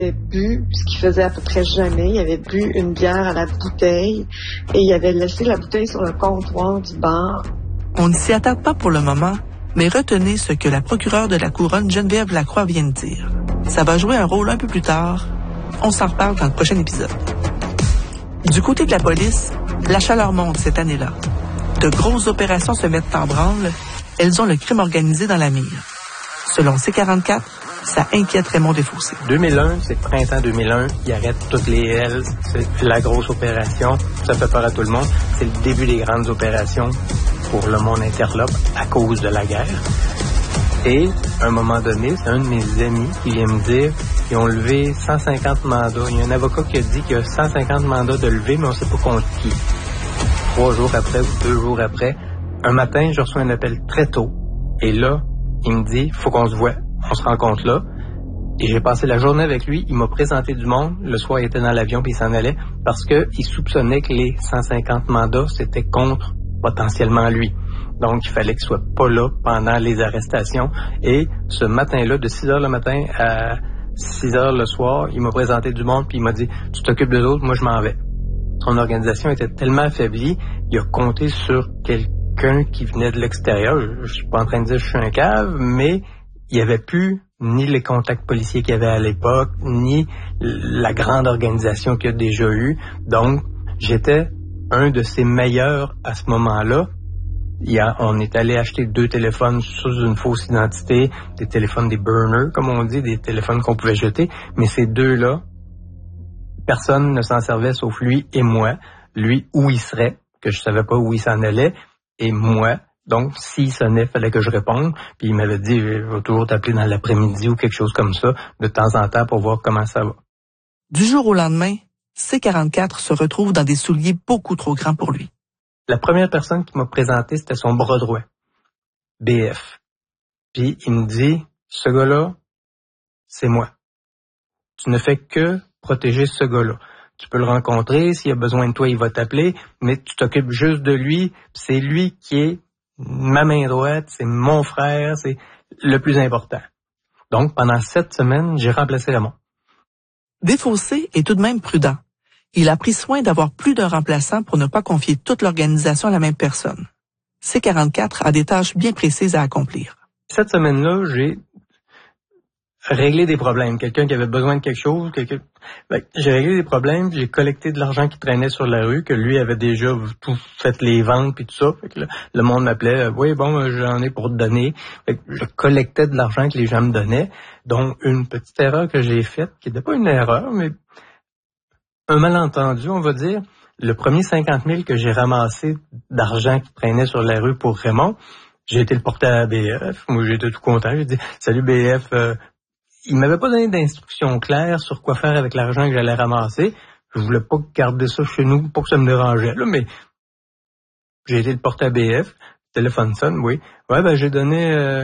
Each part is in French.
Il avait bu, ce qu'il faisait à peu près jamais. Il avait bu une bière à la bouteille et il avait laissé la bouteille sur le comptoir du bar. On ne s'y attarde pas pour le moment, mais retenez ce que la procureure de la Couronne, Geneviève Lacroix, vient de dire. Ça va jouer un rôle un peu plus tard. On s'en reparle dans le prochain épisode. Du côté de la police, la chaleur monte cette année-là. De grosses opérations se mettent en branle. Elles ont le crime organisé dans la mire. Selon C44, ça inquiète Raymond Desfossés. 2001, c'est printemps 2001. Il arrête toutes les ailes. C'est la grosse opération. Ça fait peur à tout le monde. C'est le début des grandes opérations pour le monde interlope à cause de la guerre. Et, à un moment donné, c'est un de mes amis qui vient me dire qu'ils ont levé 150 mandats. Il y a un avocat qui a dit qu'il y a 150 mandats de lever, mais on ne sait pas contre qui. 3 jours après ou 2 jours après, un matin, je reçois un appel très tôt. Et là, il me dit, faut qu'on se voit. On se rencontre là. Et j'ai passé la journée avec lui. Il m'a présenté du monde. Le soir, il était dans l'avion puis il s'en allait parce qu'il soupçonnait que les 150 mandats, c'était contre potentiellement lui. Donc, il fallait qu'il soit pas là pendant les arrestations. Et ce matin-là, de 6 heures le matin à 6 heures le soir, il m'a présenté du monde puis il m'a dit, tu t'occupes des autres, moi je m'en vais. Son organisation était tellement affaiblie, il a compté sur quelqu'un qui venait de l'extérieur. Je suis pas en train de dire que je suis un cave, mais il n'y avait plus ni les contacts policiers qu'il y avait à l'époque, ni la grande organisation qu'il y a déjà eu. Donc, j'étais un de ses meilleurs à ce moment-là. On est allé acheter 2 téléphones sous une fausse identité, des téléphones des burners, comme on dit, des téléphones qu'on pouvait jeter. Mais ces 2-là, personne ne s'en servait sauf lui et moi. Lui, où il serait, que je savais pas où il s'en allait, et moi. Donc, s'il sonnait, il fallait que je réponde. Puis il m'avait dit, je vais toujours t'appeler dans l'après-midi ou quelque chose comme ça, de temps en temps pour voir comment ça va. Du jour au lendemain, C44 se retrouve dans des souliers beaucoup trop grands pour lui. La première personne qui m'a présenté, c'était son bras droit, BF. Puis il me dit, ce gars-là, c'est moi. Tu ne fais que protéger ce gars-là. Tu peux le rencontrer, s'il a besoin de toi, il va t'appeler, mais tu t'occupes juste de lui. C'est lui qui est ma main droite, c'est mon frère, c'est le plus important. Donc, pendant 7 semaines, j'ai remplacé Raymond. Desfossés est tout de même prudent. Il a pris soin d'avoir plus d'un remplaçant pour ne pas confier toute l'organisation à la même personne. C44 a des tâches bien précises à accomplir. Cette semaine-là, j'ai réglé des problèmes. Quelqu'un qui avait besoin de quelque chose, j'ai réglé des problèmes, j'ai collecté de l'argent qui traînait sur la rue, que lui avait déjà tout fait les ventes puis tout ça. Fait que le monde m'appelait, oui, bon, j'en ai pour te donner. Fait que je collectais de l'argent que les gens me donnaient, dont une petite erreur que j'ai faite, qui n'était pas une erreur, mais un malentendu, on va dire. Le premier 50 000 que j'ai ramassé d'argent qui traînait sur la rue pour Raymond, j'ai été le porter à BF. Moi, j'étais tout content. J'ai dit, salut BF, il m'avait pas donné d'instructions claires sur quoi faire avec l'argent que j'allais ramasser. Je voulais pas garder ça chez nous, pas que ça me dérangeait, là, mais j'ai été le porter à BF. Le téléphone sonne, oui. Ouais, ben, j'ai donné,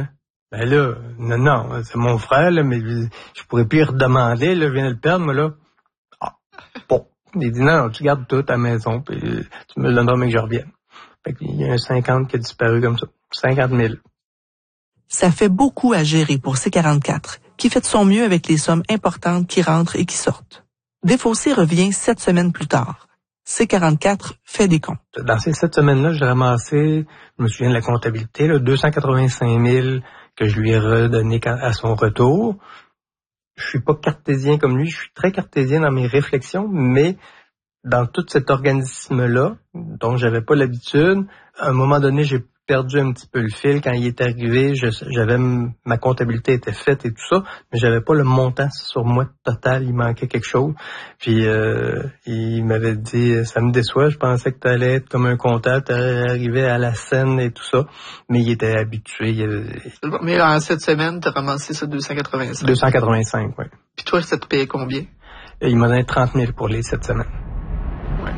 non, c'est mon frère, là, mais je pourrais plus y redemander, là, je viens de le perdre, moi, là. Ah, bon. Il dit, non, tu gardes tout à la maison, puis tu me le donneras, mais que je revienne. Fait qu'il y a un 50 qui a disparu comme ça. 50 000. Ça fait beaucoup à gérer pour C44, qui fait de son mieux avec les sommes importantes qui rentrent et qui sortent. Desfossés revient 7 semaines plus tard. C44 fait des comptes. Dans ces 7 semaines-là, j'ai ramassé, je me souviens de la comptabilité, là, 285 000 que je lui ai redonné à son retour. Je suis pas cartésien comme lui, je suis très cartésien dans mes réflexions, mais dans tout cet organisme-là, dont j'avais pas l'habitude, à un moment donné, j'ai perdu un petit peu le fil. Quand il est arrivé, ma comptabilité était faite et tout ça, mais j'avais pas le montant sur moi total, il manquait quelque chose. Puis il m'avait dit, ça me déçoit, je pensais que tu allais être comme un comptable, tu allais arriver à la scène et tout ça, mais il était habitué. Mais en 7 semaines, tu as ramassé ça 285. 285, oui. Puis toi, ça te payait combien? Et il m'a donné 30 000 pour les 7 semaines. Ouais.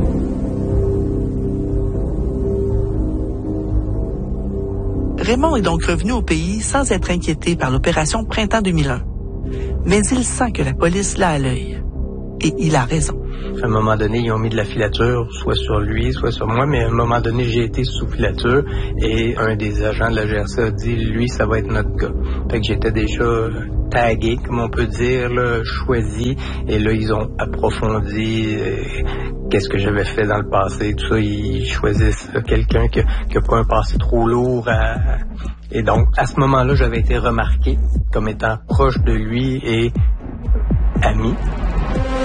Raymond est donc revenu au pays sans être inquiété par l'opération Printemps 2001. Mais il sent que la police l'a à l'œil. Et il a raison. À un moment donné, ils ont mis de la filature, soit sur lui, soit sur moi, mais à un moment donné, j'ai été sous filature et un des agents de la GRC a dit, lui, ça va être notre gars. Fait que j'étais déjà tagué, comme on peut dire, là, choisi, et là, ils ont approfondi qu'est-ce que j'avais fait dans le passé, tout ça. Ils choisissent quelqu'un qui a pas un passé trop lourd Et donc, à ce moment-là, j'avais été remarqué comme étant proche de lui et ami.